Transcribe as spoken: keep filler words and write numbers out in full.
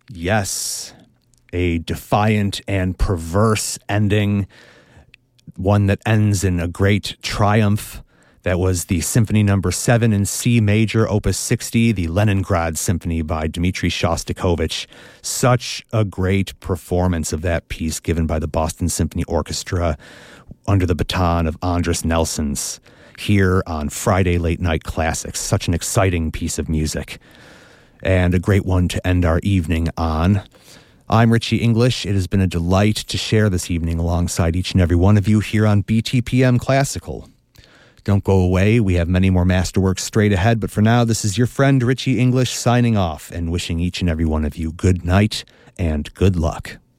Yes, a defiant and perverse ending, one that ends in a great triumph. That was the Symphony Number seven in C Major, Opus sixty, the Leningrad Symphony by Dmitri Shostakovich. Such a great performance of that piece given by the Boston Symphony Orchestra under the baton of Andris Nelsons here on Friday Late Night Classics. Such an exciting piece of music and a great one to end our evening on. I'm Richie English. It has been a delight to share this evening alongside each and every one of you here on B T P M Classical. Don't go away. We have many more masterworks straight ahead, but for now, this is your friend Richie English signing off and wishing each and every one of you good night and good luck.